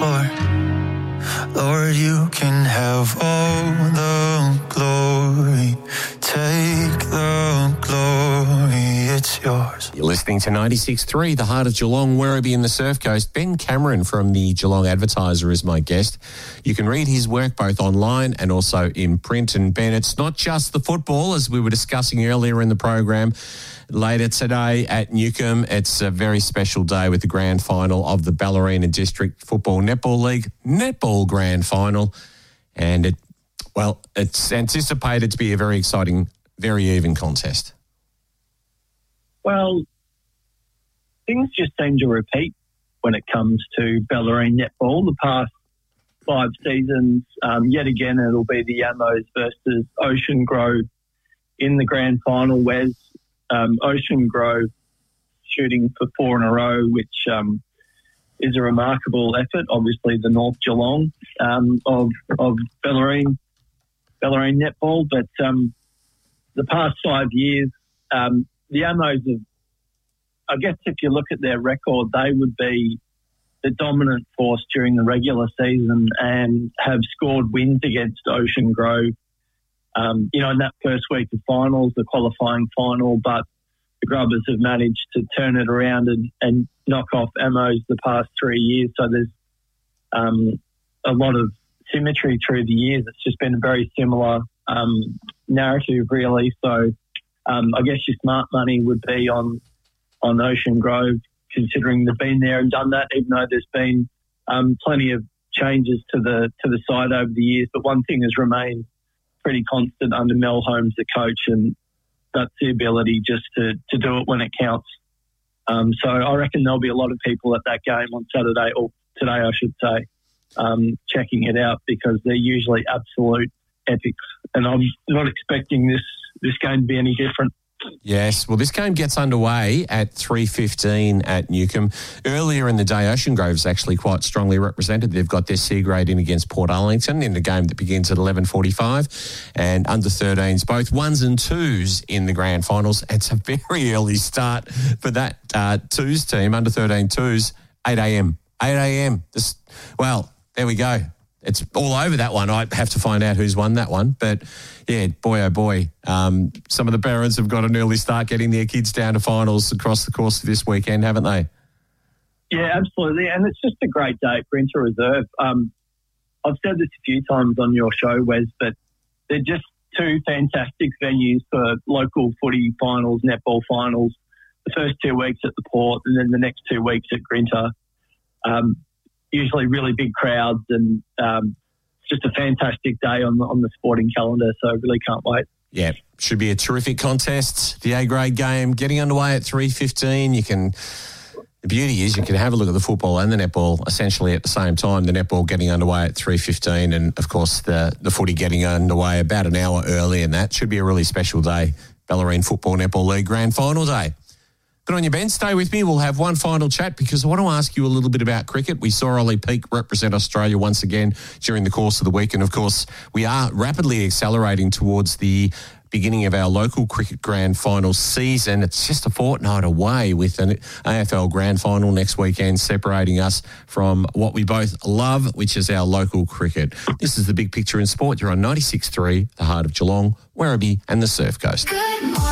Lord, Lord, you can have all the glory. Take the glory, it's yours. You're listening to 96.3, the heart of Geelong, Werribee and the Surf Coast. Ben Cameron from the Geelong Advertiser is my guest. You can read his work both online and also in print. And Ben, it's not just the football, as we were discussing earlier in the program. Later today at Newcombe, it's a very special day with the grand final of the Ballerina District Football Netball League Netball Grand Final. And it's anticipated to be a very exciting, very even contest. Well, things just seem to repeat when it comes to Ballerina netball. The past 5 seasons, yet again, it'll be the Yamos versus Ocean Grove in the grand final. Wes, Ocean Grove shooting for 4 in a row, which is a remarkable effort. Obviously, the North Geelong of Ballerina netball, but the past 5 years, the Amos have, I guess if you look at their record, they would be the dominant force during the regular season and have scored wins against Ocean Grove. In that first week of finals, the qualifying final, but the Grubbers have managed to turn it around and knock off Amos the past 3 years. So there's a lot of symmetry through the years. It's just been a very similar narrative, really. So I guess your smart money would be on Ocean Grove, considering they've been there and done that, even though there's been plenty of changes to the side over the years. But one thing has remained pretty constant under Mel Holmes, the coach, and that's the ability just to do it when it counts. So I reckon there'll be a lot of people at that game on Saturday, or today I should say, checking it out, because they're usually absolute epics. And I'm not expecting this game to be any different. Yes, well, this game gets underway at 3:15 at Newcombe. Earlier in the day, Ocean Grove's actually quite strongly represented. They've got their C grade in against Port Arlington in the game that begins at 11:45, and under 13s, both 1s and 2s in the grand finals. It's a very early start for that 2s team, under 13 2s, 8 a.m. 8 a.m. Well, there we go. It's all over that one. I have to find out who's won that one. But, yeah, boy, oh boy, some of the parents have got an early start getting their kids down to finals across the course of this weekend, haven't they? Yeah, absolutely. And it's just a great day at Grinter Reserve. I've said this a few times on your show, Wes, but they're just 2 fantastic venues for local footy finals, netball finals. The first 2 weeks at the Port and then the next 2 weeks at Grinter. Usually really big crowds, and it's just a fantastic day on the sporting calendar, so I really can't wait. Yeah, should be a terrific contest. The A-grade game getting underway at 3:15. The beauty is you can have a look at the football and the netball essentially at the same time. The netball getting underway at 3:15, and, of course, the footy getting underway about an hour early, and that should be a really special day. Ballerina Football Netball League Grand Final Day. Good on you, Ben. Stay with me. We'll have one final chat because I want to ask you a little bit about cricket. We saw Ollie Peake represent Australia once again during the course of the week. And, of course, we are rapidly accelerating towards the beginning of our local cricket grand final season. It's just a fortnight away with an AFL grand final next weekend separating us from what we both love, which is our local cricket. This is The Big Picture in Sport. You're on 96.3, the heart of Geelong, Werribee and the Surf Coast.